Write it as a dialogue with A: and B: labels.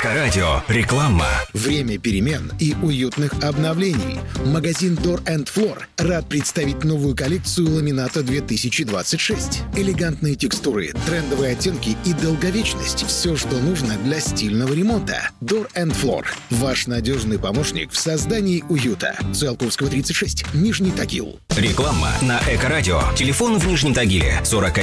A: Эко-радио. Реклама.
B: Время перемен и уютных обновлений. Магазин Door & Floor рад представить новую коллекцию ламината 2026. Элегантные текстуры, трендовые оттенки и долговечность – все, что нужно для стильного ремонта. Door & Floor – ваш надежный помощник в создании уюта. Циолковского, 36, Нижний Тагил.
A: Реклама на Эко-радио. Телефон в Нижнем Тагиле 41